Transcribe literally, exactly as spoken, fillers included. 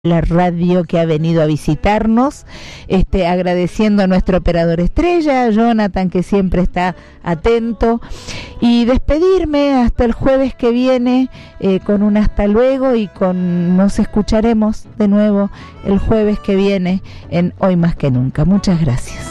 la radio que ha venido a visitarnos, este, agradeciendo a nuestro operador estrella, Jonathan, que siempre está atento, y despedirme hasta el jueves que viene eh, con un hasta luego, y con nos escucharemos de nuevo el jueves que viene en Hoy Más que Nunca. Muchas gracias.